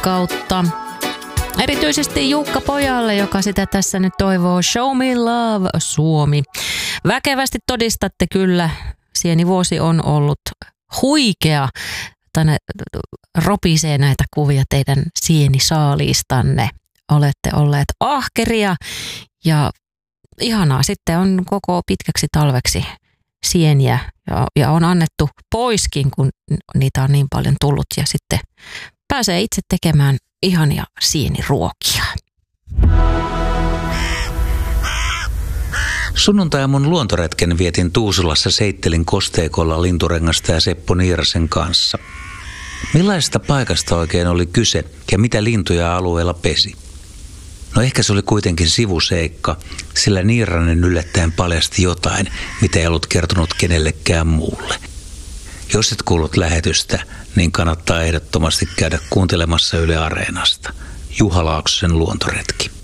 rakkautta. Erityisesti Jukka pojalle, joka sitä tässä nyt toivoo. Show me love, Suomi. Väkevästi todistatte kyllä. Sienivuosi on ollut huikea. Tänne ropisee näitä kuvia teidän sienisaaliistanne. Olette olleet ahkeria ja ihanaa. Sitten on koko pitkäksi talveksi sieniä ja on annettu poiskin, kun niitä on niin paljon tullut. Ja sitten pääsee itse tekemään ihania sieniruokia. Sunnuntai-aamun luontoretken vietin Tuusulassa Seittelin kosteikolla Linturengasta ja Seppo Niirasen kanssa. Millaisesta paikasta oikein oli kyse ja mitä lintuja alueella pesi? No ehkä se oli kuitenkin sivuseikka, sillä Niiranen yllättäen paljasti jotain, mitä ei ollut kertonut kenellekään muulle. Jos et kuullut lähetystä, niin kannattaa ehdottomasti käydä kuuntelemassa Yle Areenasta. Juha Laaksosen luontoretki.